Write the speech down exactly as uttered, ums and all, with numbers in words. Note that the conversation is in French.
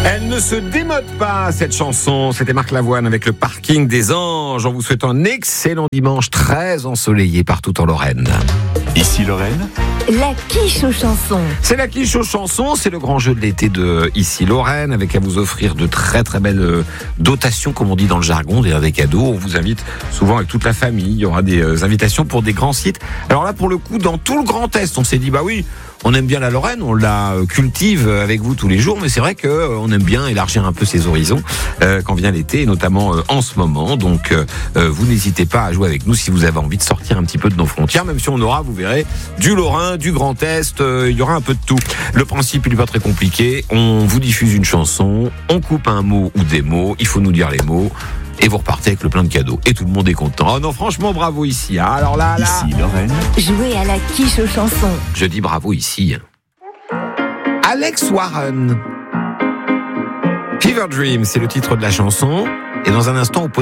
Elle ne se démode pas, cette chanson. C'était Marc Lavoine avec le Parking des Anges. On vous souhaite un excellent dimanche très ensoleillé partout en Lorraine. Ici Lorraine, la quiche aux chansons. C'est la quiche aux chansons, c'est le grand jeu de l'été de Ici Lorraine, avec à vous offrir de très très belles dotations, comme on dit dans le jargon, des, des cadeaux. On vous invite souvent avec toute la famille. Il y aura des euh, invitations pour des grands sites. Alors là, pour le coup, dans tout le Grand Est, on s'est dit, bah oui, on aime bien la Lorraine, on la cultive avec vous tous les jours, mais c'est vrai qu'on aime bien élargir un peu ses horizons euh, quand vient l'été, et notamment euh, en ce moment. Donc, euh, vous n'hésitez pas à jouer avec nous si vous avez envie de sortir un petit peu de nos frontières, même si on aura, vous verrez, du Lorrain, du Grand Est, euh, il y aura un peu de tout. Le principe, il n'est pas très compliqué. On vous diffuse une chanson, on coupe un mot ou des mots, il faut nous dire les mots. Et vous repartez avec le plein de cadeaux. Et tout le monde est content. Oh non, franchement, bravo ici. Hein. Alors là, là. ici Lorraine. Jouez à la quiche aux chansons. Je dis bravo ici. Alex Warren. Fever Dream, c'est le titre de la chanson. Et dans un instant, on peut